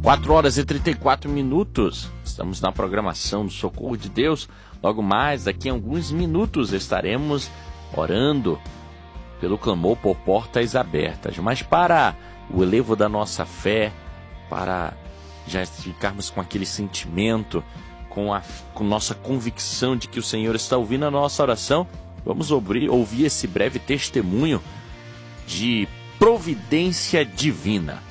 4 horas e 34 minutos. Estamos na programação do Socorro de Deus. Logo mais, daqui a alguns minutos, estaremos orando pelo clamor por portas abertas. Mas para o elevo da nossa fé, para já ficarmos com aquele sentimento, com nossa convicção de que o Senhor está ouvindo a nossa oração, vamos ouvir esse breve testemunho de providência divina.